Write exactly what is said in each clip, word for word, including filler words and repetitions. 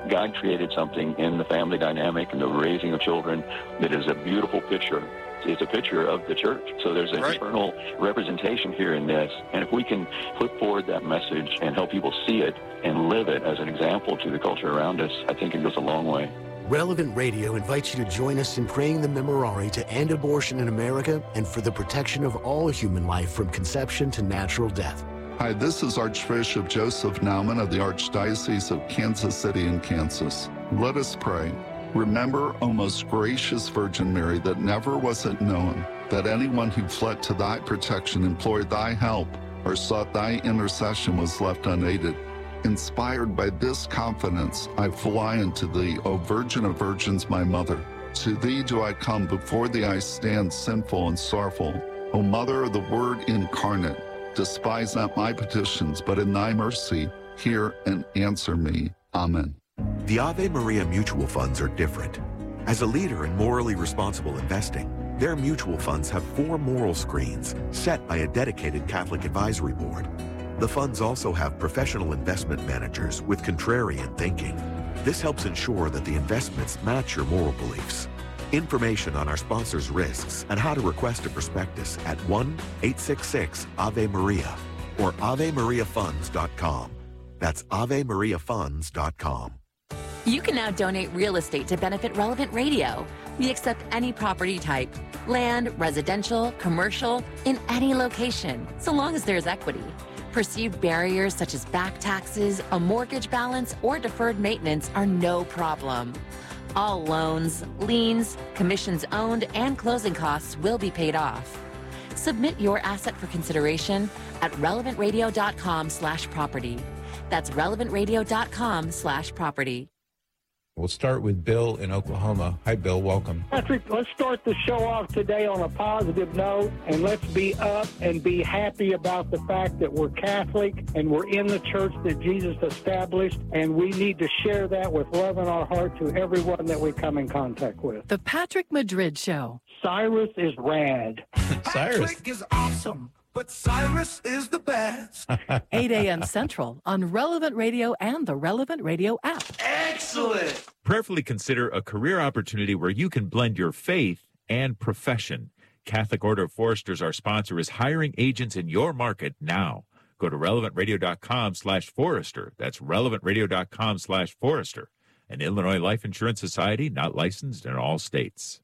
God created something in the family dynamic and the raising of children that is a beautiful picture. It's a picture of the church. So there's an right. eternal representation here in this. And if we can put forward that message and help people see it and live it as an example to the culture around us, I think it goes a long way. Relevant Radio invites you to join us in praying the Memorare to end abortion in America and for the protection of all human life from conception to natural death. Hi, this is Archbishop Joseph Naumann of the Archdiocese of Kansas City in Kansas. Let us pray. Remember, O most gracious Virgin Mary, that never was it known that anyone who fled to thy protection, implored thy help, or sought thy intercession was left unaided. Inspired by this confidence, I fly unto thee, O Virgin of Virgins, my mother. To thee do I come, before thee I stand sinful and sorrowful. O Mother of the Word incarnate, despise not my petitions, but in thy mercy, hear and answer me. Amen. The Ave Maria mutual funds are different. As a leader in morally responsible investing, their mutual funds have four moral screens set by a dedicated Catholic advisory board. The funds also have professional investment managers with contrarian thinking. This helps ensure that the investments match your moral beliefs. Information on our sponsors' risks and how to request a prospectus at one eight six six Ave Maria or ave maria funds dot com. That's ave maria funds dot com. You can now donate real estate to benefit Relevant Radio. We accept any property type, land, residential, commercial, in any location, so long as there's equity. Perceived barriers such as back taxes, a mortgage balance, or deferred maintenance are no problem. All loans, liens, commissions owned, and closing costs will be paid off. Submit your asset for consideration at relevant radio dot com slash property. That's relevant radio dot com slash property. We'll start with Bill in Oklahoma. Hi, Bill. Welcome. Patrick, let's start the show off today on a positive note, and let's be up and be happy about the fact that we're Catholic and we're in the church that Jesus established, and we need to share that with love in our heart to everyone that we come in contact with. The Patrick Madrid Show. Cyrus is rad. Cyrus. Patrick is awesome, but Cyrus is the best. eight a.m. Central on Relevant Radio and the Relevant Radio app. Excellent. Prayerfully consider a career opportunity where you can blend your faith and profession. Catholic Order of Foresters, our sponsor, is hiring agents in your market now. Go to relevant radio dot com slash forester. That's relevant radio dot com slash forester. An Illinois Life Insurance Society, not licensed in all states.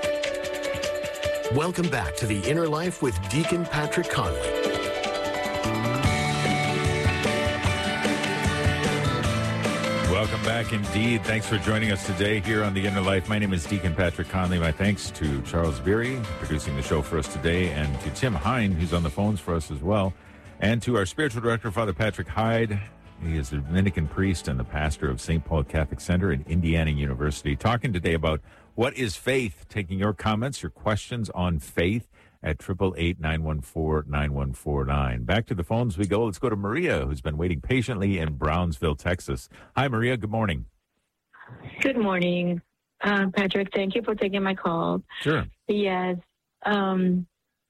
Welcome back to The Inner Life with Deacon Patrick Conley. Welcome back indeed. Thanks for joining us today here on The Inner Life. My name is Deacon Patrick Conley. My thanks to Charles Beery, producing the show for us today, and to Tim Hine, who's on the phones for us as well, and to our spiritual director, Father Patrick Hyde. He is a Dominican priest and the pastor of Saint Paul Catholic Center at Indiana University, talking today about what is faith, taking your comments, your questions on faith at eight eight eight, nine one four, nine one four nine. Back to the phones we go. Let's go to Maria, who's been waiting patiently in Brownsville, Texas. Hi, Maria. Good morning. Good morning, uh, Patrick. Thank you for taking my call. Sure. Yes. Um,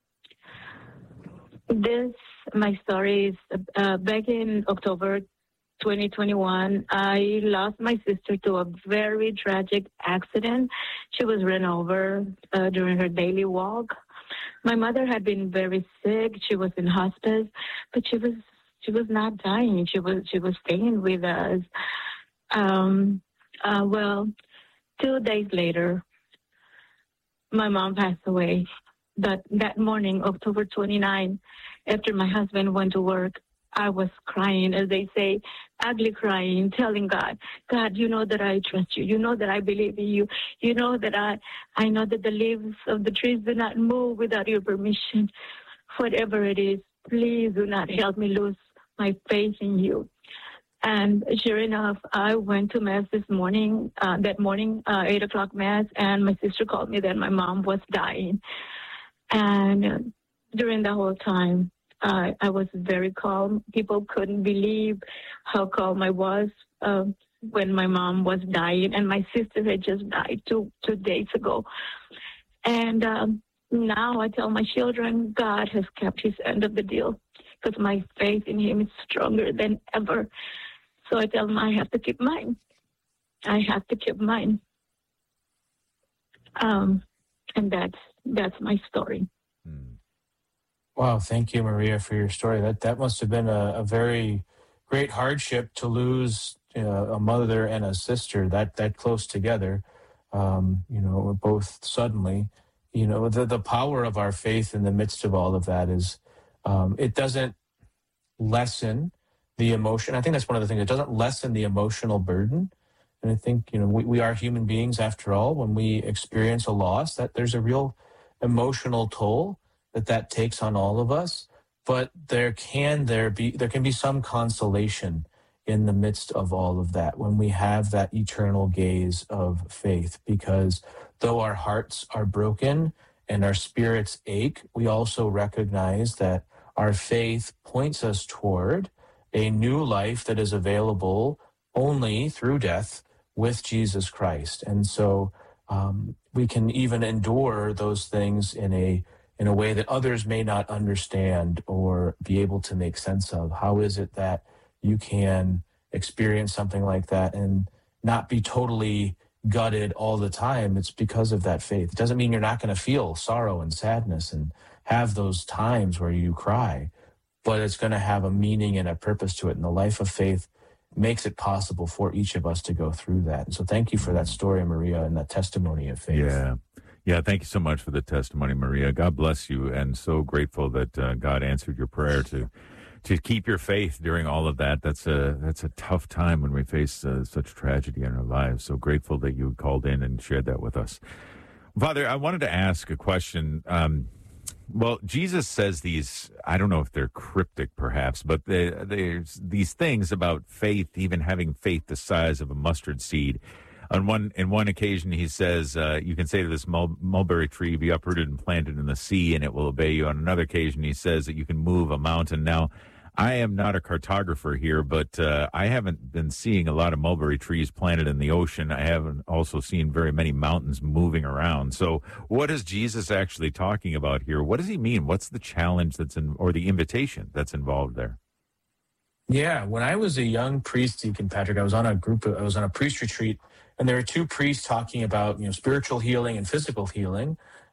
this, my story is uh, back in October twenty twenty-one, I lost my sister to a very tragic accident. She was run over uh, during her daily walk. My mother had been very sick. She was in hospice, but she was she was not dying. She was she was staying with us. Um, uh, well, two days later, my mom passed away. That that morning, October twenty-ninth, after my husband went to work, I was crying, as they say, ugly crying, telling God, God, you know that I trust you. You know that I believe in you. You know that I, I know that the leaves of the trees do not move without your permission. Whatever it is, please do not help me lose my faith in you. And sure enough, I went to Mass this morning, uh, that morning, uh, eight o'clock Mass, and my sister called me that my mom was dying. And uh, during the whole time, Uh, I was very calm. People couldn't believe how calm I was uh, when my mom was dying, and my sister had just died two two days ago. And um, now I tell my children, God has kept his end of the deal because my faith in him is stronger than ever. So I tell them I have to keep mine. I have to keep mine. Um, and that's that's my story. Wow, thank you, Maria, for your story. That that must have been a, a very great hardship to lose uh, a mother and a sister that that close together. Um, you know, both suddenly. You know, the the power of our faith in the midst of all of that is, um, it doesn't lessen the emotion. I think that's one of the things. It doesn't lessen the emotional burden. And I think, you know, we, we are human beings after all. When we experience a loss, that there's a real emotional toll that that takes on all of us. But there can there be there can be some consolation in the midst of all of that when we have that eternal gaze of faith, because though our hearts are broken and our spirits ache, we also recognize that our faith points us toward a new life that is available only through death with Jesus Christ. And so um, we can even endure those things in a in a way that others may not understand or be able to make sense of. How is it that you can experience something like that and not be totally gutted all the time? It's because of that faith. It doesn't mean you're not going to feel sorrow and sadness and have those times where you cry, but it's going to have a meaning and a purpose to it. And the life of faith makes it possible for each of us to go through that. And so thank you for that story, Maria, and that testimony of faith. Yeah. Yeah, thank you so much for the testimony, Maria. God bless you, and so grateful that uh, God answered your prayer to to keep your faith during all of that. That's a that's a tough time when we face uh, such tragedy in our lives. So grateful that you called in and shared that with us. Father, I wanted to ask a question. Um, well, Jesus says these, I don't know if they're cryptic perhaps, but they, there's these things about faith, even having faith the size of a mustard seed. On one, in one occasion, he says, uh, you can say to this mul- mulberry tree, be uprooted and planted in the sea, and it will obey you. On another occasion, he says that you can move a mountain. Now, I am not a cartographer here, but uh, I haven't been seeing a lot of mulberry trees planted in the ocean. I haven't also seen very many mountains moving around. So what is Jesus actually talking about here? What does he mean? What's the challenge that's in, or the invitation that's involved there? Yeah, when I was a young priest, Deacon Patrick, I was on a group, of, I was on a priest retreat, and there were two priests talking about, you know, spiritual healing and physical healing.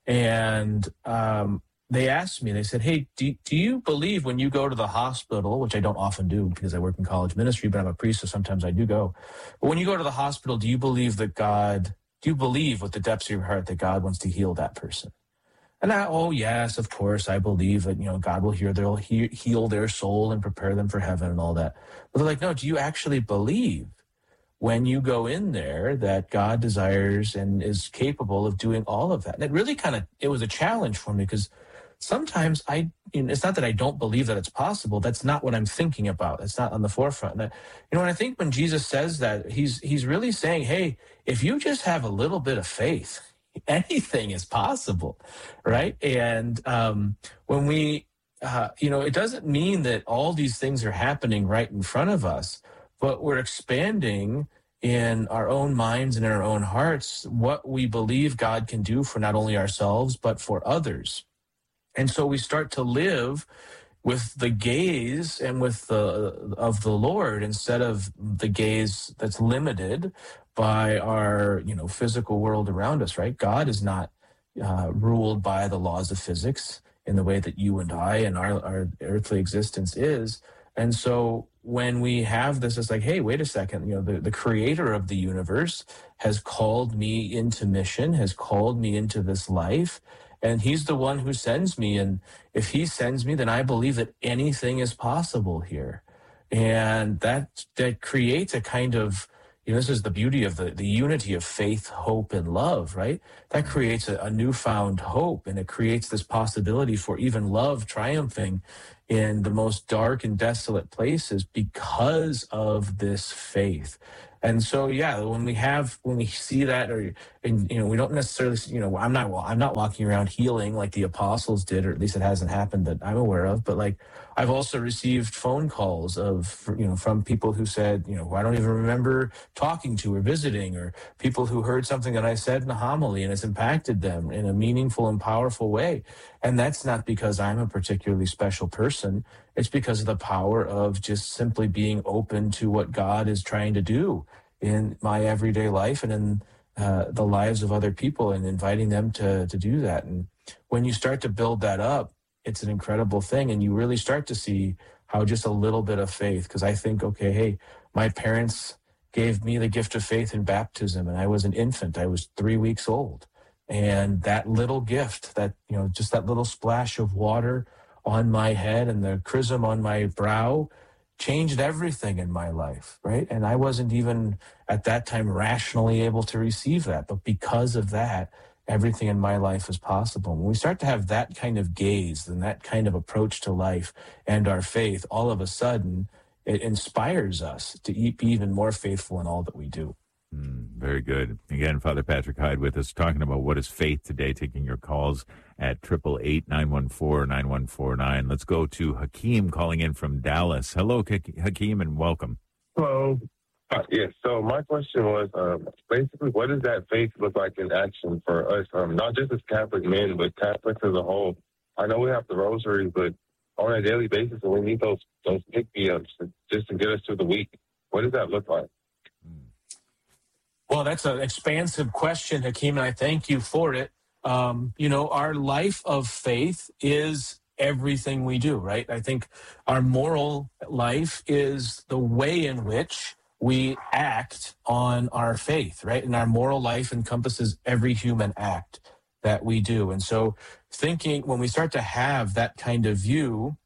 And um, they asked me, they said, hey, do, do you believe when you go to the hospital, which I don't often do because I work in college ministry, but I'm a priest, so sometimes I do go. But when you go to the hospital, do you believe that God, do you believe with the depths of your heart that God wants to heal that person? And I, oh, yes, of course, I believe that, you know, God will heal their, he, heal their soul and prepare them for heaven and all that. But they're like, no, do you actually believe when you go in there that God desires and is capable of doing all of that? And it really kind of, it was a challenge for me because sometimes I, you know, it's not that I don't believe that it's possible. That's not what I'm thinking about. It's not on the forefront. That, you know, and I think when Jesus says that, he's he's really saying, hey, if you just have a little bit of faith, anything is possible, right? And um, when we, uh, you know, it doesn't mean that all these things are happening right in front of us, but we're expanding in our own minds and in our own hearts what we believe God can do for not only ourselves, but for others. And so we start to live with the gaze and with the of the Lord instead of the gaze that's limited by our, you know, physical world around us, right? God is not uh, ruled by the laws of physics in the way that you and I and our, our earthly existence is. And so when we have this, it's like, hey, wait a second, you know, the, the creator of the universe has called me into mission, has called me into this life, and he's the one who sends me. And if he sends me, then I believe that anything is possible here. And that that creates a kind of, you know, this is the beauty of the, the unity of faith, hope, and love, right? That creates a, a newfound hope, and it creates this possibility for even love triumphing in the most dark and desolate places because of this faith. And so, yeah, when we have, when we see that, or, and, you know, we don't necessarily, you know, I'm not, I'm not walking around healing like the apostles did, or at least it hasn't happened that I'm aware of. But like, I've also received phone calls of, you know, from people who said, you know, who I don't even remember talking to or visiting, or people who heard something that I said in a homily and it's impacted them in a meaningful and powerful way. And that's not because I'm a particularly special person. It's because of the power of just simply being open to what God is trying to do in my everyday life and in uh, the lives of other people, and inviting them to to do that. And when you start to build that up, it's an incredible thing. And you really start to see how just a little bit of faith, because I think, okay, hey, my parents gave me the gift of faith in baptism, and I was an infant. I was three weeks old. And that little gift, that, you know, just that little splash of water on my head and the chrism on my brow changed everything in my life, right? And I wasn't even at that time rationally able to receive that. But because of that, everything in my life is possible. When we start to have that kind of gaze and that kind of approach to life and our faith, all of a sudden, it inspires us to be even more faithful in all that we do. Mm, very good. Again, Father Patrick Hyde with us, talking about what is faith today, taking your calls at eight eight eight, nine one four, nine one four nine. Let's go to Hakeem calling in from Dallas. Hello, Hakeem, and welcome. Hello. Uh, yes, so my question was, um, basically, what does that faith look like in action for us, um, not just as Catholic men, but Catholics as a whole? I know we have the rosary, but on a daily basis, and we need those those pick-me-ups just to get us through the week. What does that look like? Well, that's an expansive question, Hakeem, and I thank you for it. Um, you know, our life of faith is everything we do, right? I think our moral life is the way in which we act on our faith, right? And our moral life encompasses every human act that we do. And so thinking, when we start to have that kind of view,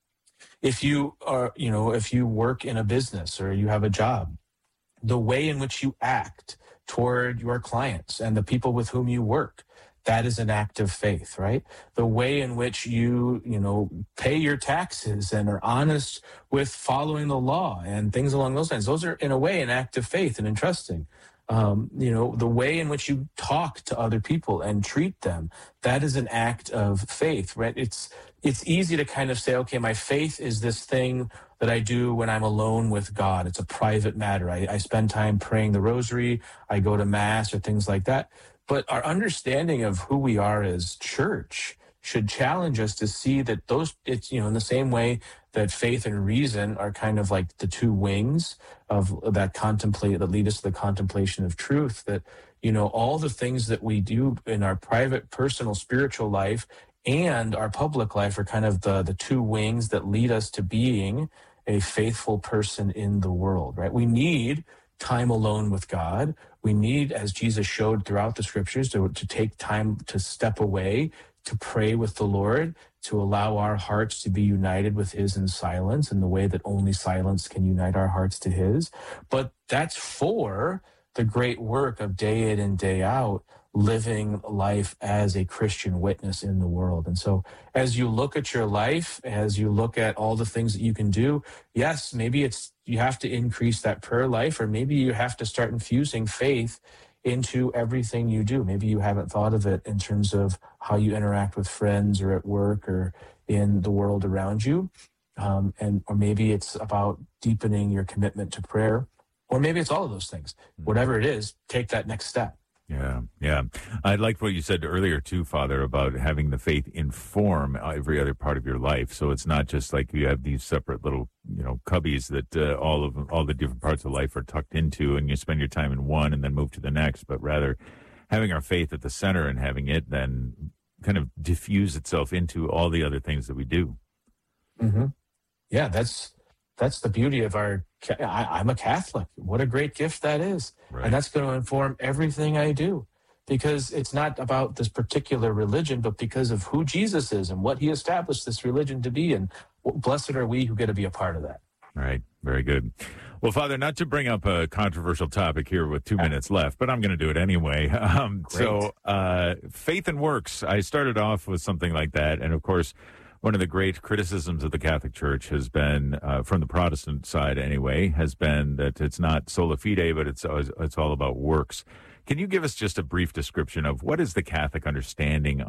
if you are, you know, if you work in a business or you have a job, the way in which you act toward your clients and the people with whom you work, that is an act of faith, right? The way in which you, you know, pay your taxes and are honest with following the law and things along those lines, those are in a way an act of faith and entrusting. Um, you know, the way in which you talk to other people and treat them, that is an act of faith, right? It's it's easy to kind of say, okay, my faith is this thing that I do when I'm alone with God. It's a private matter. I, I spend time praying the rosary, I go to mass or things like that. But our understanding of who we are as church should challenge us to see that those, it's, you know, in the same way that faith and reason are kind of like the two wings of that contemplate, that lead us to the contemplation of truth, that, you know, all the things that we do in our private, personal, spiritual life and our public life are kind of the, the two wings that lead us to being a faithful person in the world, right? We need time alone with God. We need, as Jesus showed throughout the scriptures, to, to take time to step away, to pray with the Lord, to allow our hearts to be united with his in silence in the way that only silence can unite our hearts to his. But that's for the great work of day in and day out, living life as a Christian witness in the world. And so as you look at your life, as you look at all the things that you can do, yes, maybe it's you have to increase that prayer life, or maybe you have to start infusing faith into everything you do. Maybe you haven't thought of it in terms of how you interact with friends or at work or in the world around you. Um, and or maybe it's about deepening your commitment to prayer, or maybe it's all of those things. Whatever it is, take that next step. Yeah, yeah. I liked what you said earlier, too, Father, about having the faith inform every other part of your life. So it's not just like you have these separate little, you know, cubbies that uh, all of all the different parts of life are tucked into, and you spend your time in one and then move to the next, but rather having our faith at the center and having it then kind of diffuse itself into all the other things that we do. Mm-hmm. Yeah, that's that's the beauty of our, I, I'm a Catholic. What a great gift that is. Right. And that's going to inform everything I do, because it's not about this particular religion, but because of who Jesus is and what he established this religion to be. And blessed are we who get to be a part of that. Right. Very good. Well, Father, not to bring up a controversial topic here with two minutes left, but I'm going to do it anyway. Um, so uh, faith and works, I started off with something like that. And of course, one of the great criticisms of the Catholic Church has been, uh, from the Protestant side anyway, has been that it's not sola fide, but it's it's all about works. Can you give us just a brief description of what is the Catholic understanding